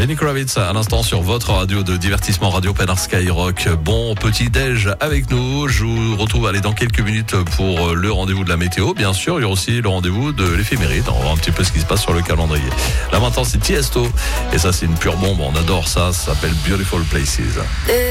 Lenny Kravitz à l'instant sur votre radio de divertissement Radio Pénard Skyrock. Bon petit déj avec nous. Je vous retrouve dans quelques minutes pour le rendez-vous de la météo. Bien sûr, il y aura aussi le rendez-vous de l'éphéméride. On va voir un petit peu ce qui se passe sur le calendrier. Là maintenant, c'est Tiesto et ça, c'est une pure bombe. On adore ça. Ça s'appelle Beautiful Places.